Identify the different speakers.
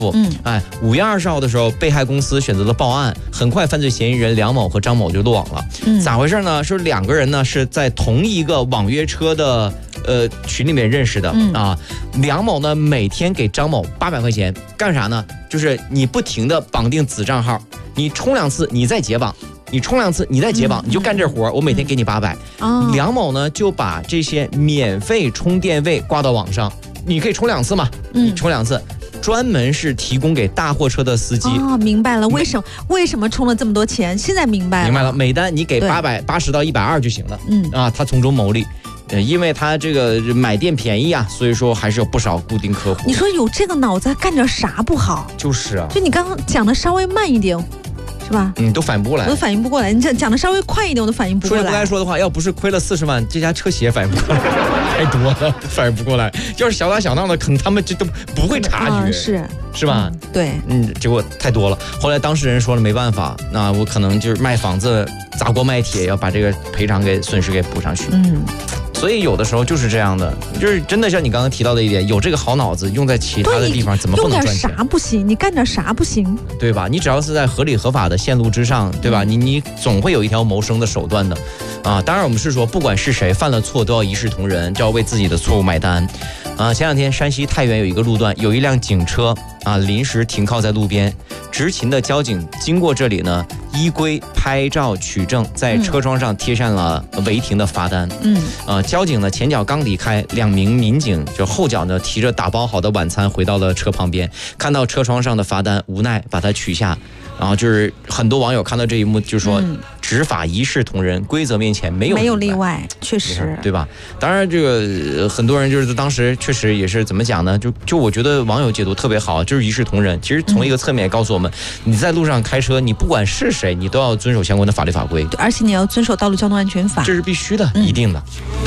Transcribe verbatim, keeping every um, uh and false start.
Speaker 1: 嗯，
Speaker 2: 哎，五月二十号的时候，被害公司选择了报案，很快犯罪嫌疑人梁某和张某就落网了。
Speaker 1: 嗯，
Speaker 2: 咋回事呢？是两个人呢是在同一个网约车的呃群里面认识的、
Speaker 1: 嗯、
Speaker 2: 啊。梁某呢每天给张某八百块钱，干啥呢？就是你不停的绑定子账号，你充两次你再解绑。你充两次，你再解绑，嗯、你就干这活、嗯、我每天给你八百、
Speaker 1: 哦。
Speaker 2: 梁某呢就把这些免费充电位挂到网上，你可以充两次嘛，
Speaker 1: 嗯、
Speaker 2: 你充两次。专门是提供给大货车的司机。
Speaker 1: 哦，明白了，为什么为什么充了这么多钱？现在明白了。
Speaker 2: 明白了，每单你给八百八十到一百二就行了。嗯啊，他从中牟利。呃，因为他这个买电便宜啊，所以说还是有不少固定客户。
Speaker 1: 你说有这个脑子干点啥不好？
Speaker 2: 就是啊，
Speaker 1: 就你刚刚讲的稍微慢一点。是吧？
Speaker 2: 嗯，都反应不过来，
Speaker 1: 我都反应不过来。你讲讲的稍微快一点，我都反应不过来。
Speaker 2: 说不该说的话，要不是亏了四十万，这家车企也反应不过来，太多了，反应不过来。要是小打小闹的，可能他们这都不会察觉，
Speaker 1: 嗯、是
Speaker 2: 是吧、
Speaker 1: 嗯？对，
Speaker 2: 嗯，结果太多了。后来当事人说了没办法，那我可能就是卖房子砸锅卖铁，要把这个赔偿给损失给补上去。
Speaker 1: 嗯。
Speaker 2: 所以有的时候就是这样的，就是真的像你刚刚提到的一点，有这个好脑子用在其他的地方，怎么不能赚钱？
Speaker 1: 用点啥不行？你干点啥不行？
Speaker 2: 对吧？你只要是在合理合法的线路之上，对吧？你你总会有一条谋生的手段的，啊！当然我们是说，不管是谁犯了错，都要一视同仁，就要为自己的错误买单。啊，前两天山西太原有一个路段，有一辆警车啊临时停靠在路边，执勤的交警经过这里呢，依规拍照取证，在车窗上贴上了违停的罚单。嗯，啊，交警呢前脚刚离开，两名民警就后脚呢提着打包好的晚餐回到了车旁边，看到车窗上的罚单，无奈把它取下。然后就是很多网友看到这一幕，就说、嗯、执法一视同仁，规则面前没有
Speaker 1: 没有例外，确实，
Speaker 2: 对吧？当然，这个很多人就是当时确实也是怎么讲呢？就就我觉得网友解读特别好，就是一视同仁。其实从一个侧面也告诉我们，嗯、你在路上开车，你不管是谁，你都要遵守相关的法律法规，
Speaker 1: 而且你要遵守道路交通安全法，
Speaker 2: 这是必须的，嗯、一定的。